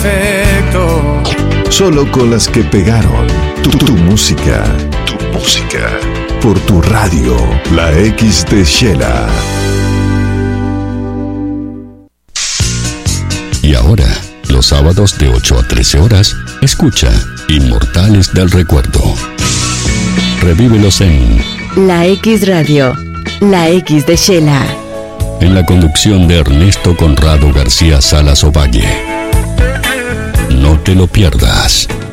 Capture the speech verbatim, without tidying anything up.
perfecto. Solo con las que pegaron. Tu, tu, tu música. Tu música. Por tu radio, la X de Shela. Y ahora, los sábados de ocho a trece horas, escucha Inmortales del Recuerdo. Revívelos en La X Radio, la X de Shela. En la conducción de Ernesto Conrado García Salas Ovalle. No te lo pierdas.